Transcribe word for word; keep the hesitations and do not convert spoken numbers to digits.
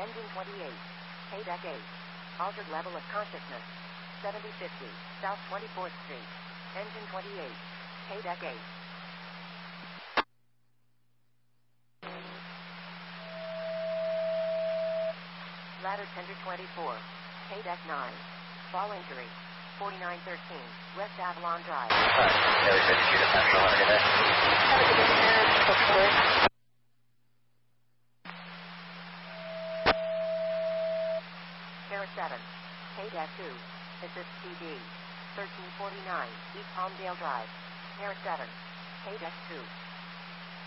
Engine twenty-eight. K-Deck eight. Altered level of consciousness. seventy fifty, South twenty-fourth Street. Engine twenty-eight. K-Deck eight. Ladder Tender twenty-four. K-Deck nine. Fall injury. forty-nine thirteen, West Avalon Drive. Taylor fifty-two to Central. Have a good day. Have a good day, sir. Terra seven. K-Deck two. Assist P D. thirteen forty-nine, East Palmdale Drive. Terra seven. K-Deck two.